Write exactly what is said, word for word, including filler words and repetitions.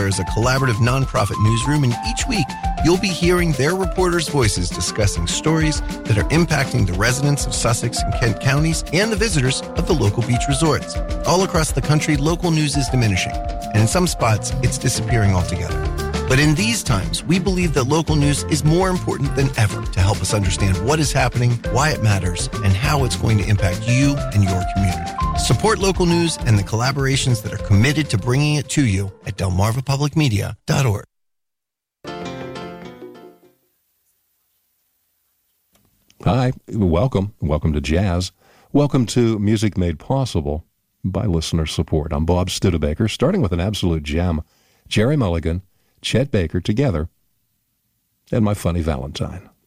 is a collaborative nonprofit newsroom, and each week you'll be hearing their reporters' voices discussing stories that are impacting the residents of Sussex and Kent counties and the visitors of the local beach resorts. All across the country, local news is diminishing, and in some spots, it's disappearing altogether. But in these times, we believe that local news is more important than ever to help us understand what is happening, why it matters, and how it's going to impact you and your community. Support local news and the collaborations that are committed to bringing it to you at delmarva public media dot org. Hi, welcome. Welcome to Jazz. Welcome to Music Made Possible by listener support. I'm Bob Studebaker, starting with an absolute gem, Jerry Mulligan, Chet Baker together, and My Funny Valentine.